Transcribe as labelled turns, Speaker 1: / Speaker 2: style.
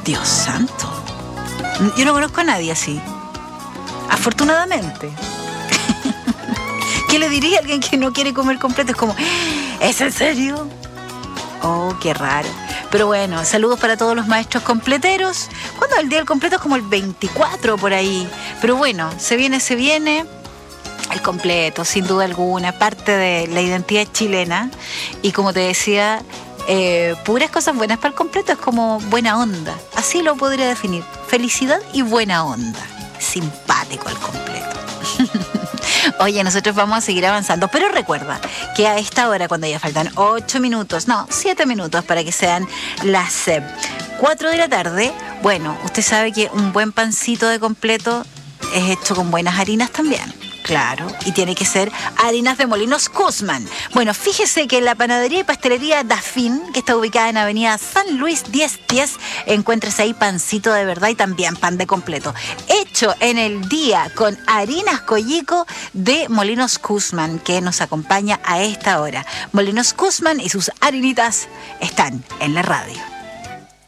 Speaker 1: Dios santo. Yo no conozco a nadie así. Afortunadamente. ¿Qué le diría a alguien que no quiere comer completo? Es como, ¿es en serio? Oh, qué raro. Pero bueno, saludos para todos los maestros completeros. ¿Cuándo es el día del completo? Es como el 24 por ahí. Pero bueno, se viene el completo, sin duda alguna, parte de la identidad chilena. Y como te decía, puras cosas buenas para el completo, es como buena onda. Así lo podría definir. Felicidad y buena onda. Simpático el completo. Oye, nosotros vamos a seguir avanzando, pero recuerda que a esta hora, cuando ya faltan 7 minutos para que sean las 4 de la tarde, bueno, usted sabe que un buen pancito de completo es hecho con buenas harinas también. Claro, y tiene que ser harinas de Molinos Guzmán. Bueno, fíjese que en la panadería y pastelería Dafín, que está ubicada en Avenida San Luis 1010, encuentres ahí pancito de verdad y también pan de completo. Hecho en el día con harinas Collico de Molinos Guzmán, que nos acompaña a esta hora. Molinos Guzmán y sus harinitas están en la radio.